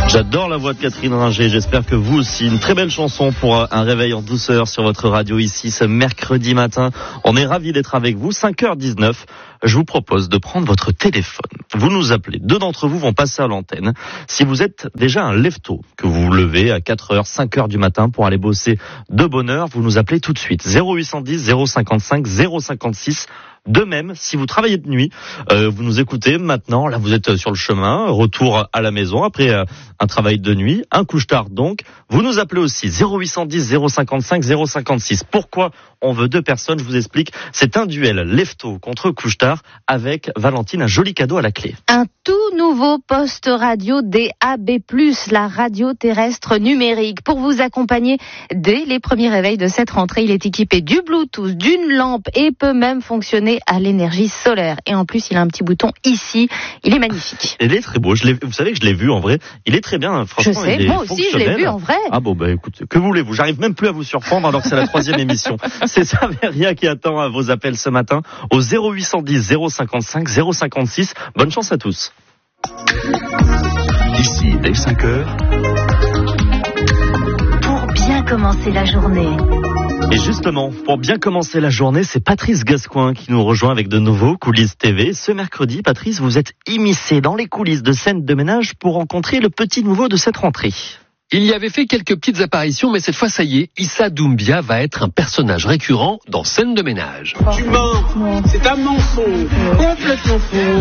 J'adore la voix de Catherine Ringer, j'espère que vous aussi. Une très belle chanson pour un réveil en douceur sur votre radio ici ce mercredi matin. On est ravis d'être avec vous, 5h19. Je vous propose de prendre votre téléphone. Vous nous appelez, 2 d'entre vous vont passer à l'antenne. Si vous êtes déjà un lève-tôt, que vous vous levez à 4h, 5h du matin pour aller bosser de bonne heure, vous nous appelez tout de suite. 0810 055 056. De même, si vous travaillez de nuit, vous nous écoutez maintenant, là vous êtes sur le chemin, retour à la maison après un travail de nuit, un couche-tard donc, vous nous appelez aussi 0810 055 056. Pourquoi on veut 2 personnes, je vous explique, c'est un duel lève-tôt contre couche-tard avec Valentine, un joli cadeau à la clé. Un tout nouveau poste radio DAB+, la radio terrestre numérique. Pour vous accompagner dès les premiers réveils de cette rentrée, il est équipé du Bluetooth, d'une lampe et peut même fonctionner à l'énergie solaire. Et en plus, il a un petit bouton ici. Il est magnifique. Il est très beau. Vous savez que je l'ai vu en vrai. Il est très bien. Franchement, je sais, il est moi aussi, je l'ai vu en vrai. Ah bon, écoute, que voulez-vous? J'arrive même plus à vous surprendre alors que c'est la 3e émission. C'est Saveria qui attend vos appels ce matin au 0810 055 056. Bonne chance à tous. Ici, dès 5h. Pour bien commencer la journée. Et justement, pour bien commencer la journée, c'est Patrice Gascoin qui nous rejoint avec de nouveaux Coulisses TV. Ce mercredi, Patrice, vous êtes immiscé dans les coulisses de Scène de ménage pour rencontrer le petit nouveau de cette rentrée. Il y avait fait quelques petites apparitions, mais cette fois, ça y est, Issa Doumbia va être un personnage récurrent dans Scène de ménage. Tu mens, c'est un mensonge, complètement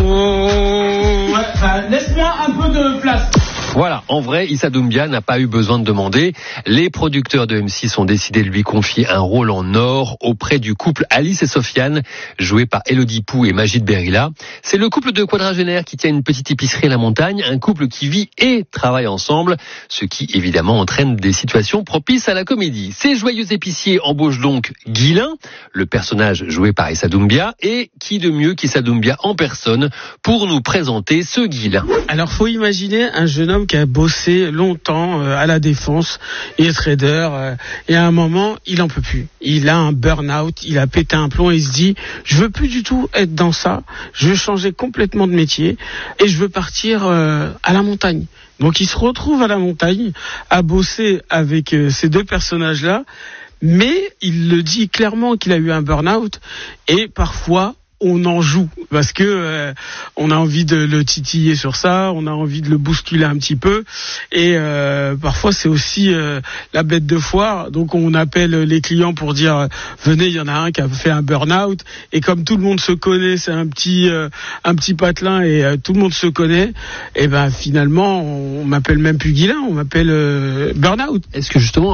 faux. Laisse-moi un peu de place. Voilà, en vrai, Issa Doumbia n'a pas eu besoin de demander. Les producteurs de M6 ont décidé de lui confier un rôle en or auprès du couple Alice et Sofiane, joué par Elodie Pou et Majid Berila. C'est le couple de quadragénaires qui tient une petite épicerie à la montagne, un couple qui vit et travaille ensemble, ce qui évidemment entraîne des situations propices à la comédie. Ces joyeux épiciers embauchent donc Guilain, le personnage joué par Issa Doumbia, et qui de mieux qu'Issa Doumbia en personne pour nous présenter ce Guilain. Alors, faut imaginer un jeune homme qui a bossé longtemps à la défense, il est trader, et à un moment, il en peut plus. Il a un burn-out, il a pété un plomb et il se dit, je veux plus du tout être dans ça, je veux changer complètement de métier et je veux partir à la montagne. Donc il se retrouve à la montagne, à bosser avec ces 2 personnages-là, mais il le dit clairement qu'il a eu un burn-out et parfois on en joue parce que on a envie de le titiller sur ça, on a envie de le bousculer un petit peu et parfois c'est aussi la bête de foire. Donc on appelle les clients pour dire venez, il y en a un qui a fait un burn-out et comme tout le monde se connaît, c'est un petit patelin et tout le monde se connaît, et ben finalement on m'appelle même plus Guilain, on m'appelle burn-out. Est-ce que justement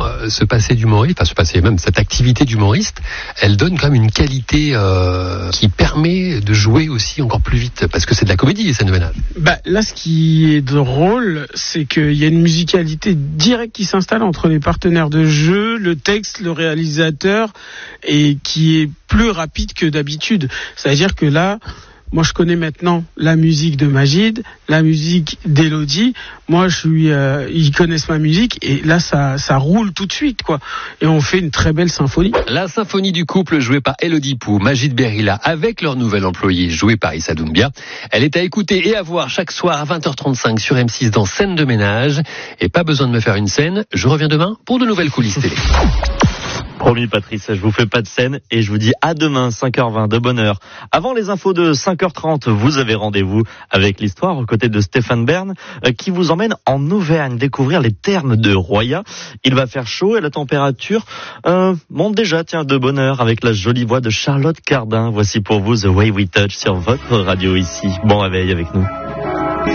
même cette activité d'humoriste, elle donne quand même une qualité qui permet de jouer aussi encore plus vite, parce que c'est de la comédie, Scène de ménage. Là, ce qui est drôle, c'est qu'il y a une musicalité directe qui s'installe entre les partenaires de jeu, le texte, le réalisateur, et qui est plus rapide que d'habitude. C'est-à-dire que là, moi, je connais maintenant la musique de Majid, la musique d'Elodie. Moi, ils connaissent ma musique et là, ça roule tout de suite, quoi. Et on fait une très belle symphonie. La symphonie du couple jouée par Elodie Pou, Majid Berila, avec leur nouvel employé joué par Issa Doumbia. Elle est à écouter et à voir chaque soir à 20h35 sur M6 dans Scène de ménage. Et pas besoin de me faire une scène. Je reviens demain pour de nouvelles coulisses télé. Promis Patrice, je vous fais pas de scène et je vous dis à demain 5h20 de bonne heure. Avant les infos de 5h30, vous avez rendez-vous avec l'histoire aux côtés de Stéphane Bern qui vous emmène en Auvergne découvrir les thermes de Roya. Il va faire chaud et la température monte déjà, de bonne heure avec la jolie voix de Charlotte Cardin. Voici pour vous The Way We Touch sur votre radio ici. Bon réveil avec nous.